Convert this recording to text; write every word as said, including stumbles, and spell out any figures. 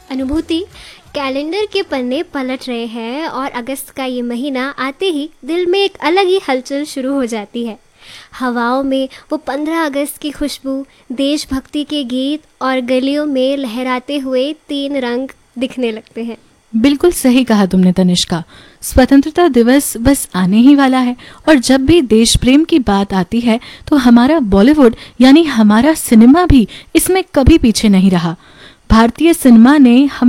अनुभूति, कैलेंडर के पन्ने पलट रहे हैं और अगस्त का ये महीना आते ही दिल में एक अलग ही हलचल शुरू हो जाती है। हवाओं में वो पंद्रह अगस्त की खुशबू, देशभक्ति के गीत और गलियों में लहराते हुए तीन रंग दिखने लगते हैं। बिल्कुल सही कहा तुमने तनिष्का। स्वतंत्रता दिवस बस आने ही वाला है और जब भी देश प्रेम की बात आती है तो हमारा बॉलीवुड यानी हमारा सिनेमा भी इसमें कभी पीछे नहीं रहा। भारतीय सिनेमा ने हम